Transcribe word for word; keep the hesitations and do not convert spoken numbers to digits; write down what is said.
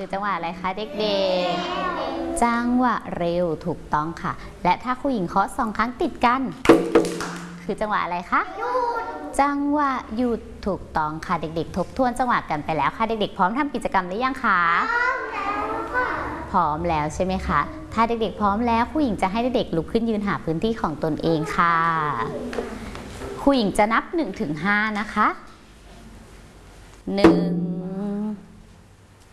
คือจังหวะอะไรคะเด็กๆจังหวะเร็วถูกต้องค่ะและถ้าครูหญิงเคาะสองครั้งติดกันคือจังหวะอะไรคะหยุดจังหวะหยุดถูกต้องค่ะเด็กๆทบทวนจังหวะกันไปแล้วค่ะเด็กๆพร้อมทำกิจกรรมหรือยังคะพร้อมแล้วค่ะพร้อมแล้วใช่ไหมคะถ้าเด็กๆพร้อมแล้วครูหญิงจะให้เด็กๆลุกขึ้นยืนหาพื้นที่ของตนเองค่ะครูหญิงจะนับหนึ่งถึงห้านะคะหนึ่ง